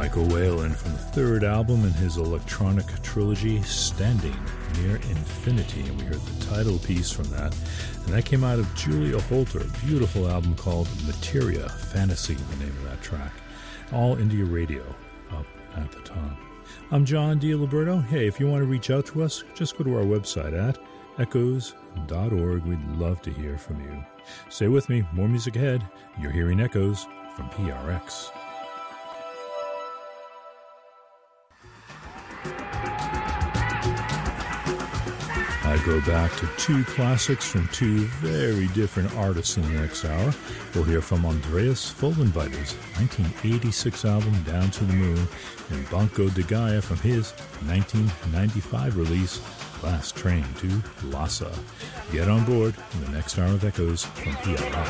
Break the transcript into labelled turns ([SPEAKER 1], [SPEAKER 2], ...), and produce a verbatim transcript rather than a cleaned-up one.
[SPEAKER 1] Michael Whalen from the third album in his electronic trilogy, Standing Near Infinity, and we heard the title piece from that, and that came out of Julia Holter, a beautiful album called Materia Fantasy, the name of that track. All India Radio up at the top. I'm John DiLiberto. Hey, if you want to reach out to us, just go to our website at echoes dot org. We'd love to hear from you. Stay with me, more music ahead. You're hearing Echoes from P R X. I go back to two classics from two very different artists in the next hour. We'll hear from Andreas Vollenweider's nineteen eighty-six album Down to the Moon and Banco de Gaia from his nineteen ninety-five release Last Train to Lhasa. Get on board in the next hour of Echoes from P R X.